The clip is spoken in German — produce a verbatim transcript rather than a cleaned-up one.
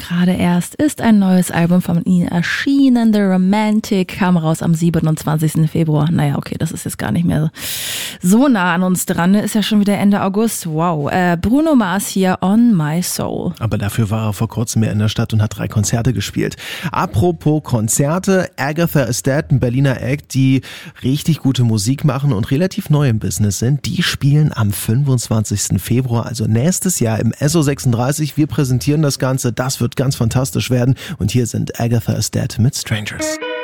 gerade erst ist ein neues Album von ihnen erschienen. The Romantic kam raus am siebenundzwanzigsten Februar. Naja, okay, das ist jetzt gar nicht mehr so nah an uns dran. Ist ja schon wieder Ende August. Wow. Äh, Bruno Mars hier, On My Soul. Aber dafür war er vor kurzem mehr in der Stadt und hat drei Konzerte gespielt. Apropos Konzerte, Agatha is Dead, ein Berliner Act, die richtig gute Musik machen und relativ neu im Business sind. Die spielen am fünfundzwanzigsten Februar, also nächstes Jahr im S O sechsunddreißig. Wir präsentieren das Ganze. Das wird ganz fantastisch werden. Und hier sind Agatha is Dead mit Strangers.